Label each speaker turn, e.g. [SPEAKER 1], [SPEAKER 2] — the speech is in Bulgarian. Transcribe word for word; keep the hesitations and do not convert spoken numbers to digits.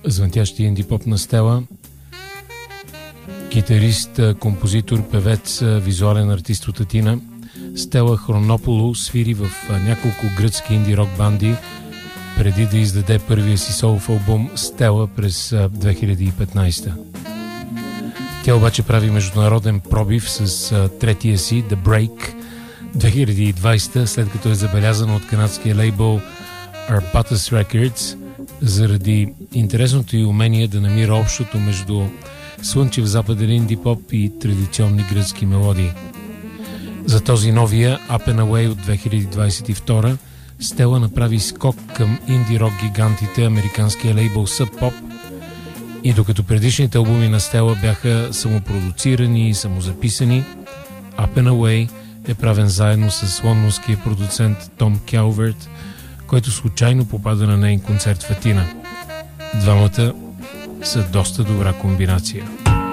[SPEAKER 1] звънтящи инди поп на Стела. Китарист, композитор, певец, визуален артист от Атина. Стела Хронополу свири в няколко гръцки инди рок банди преди да издаде първия си солов албум Стела през две хиляди и петнадесета. Тя обаче прави международен пробив с третия си The Break две хиляди и двадесета, след като е забелязана от канадския лейбъл Arbutus Records заради интересното й умение да намира общото между слънчев западен инди поп и традиционни гръцки мелодии. За този новия Up and Away от две хиляди двадесет и втора Стела направи скок към инди рок гигантите, американския лейбъл Sub Pop, и докато предишните албуми на Стела бяха самопродуцирани и самозаписани, Up and Away е правен заедно с лондонския продуцент Том Келверт, който случайно попада на нейн концерт в Атина. Двамата са доста добра комбинация.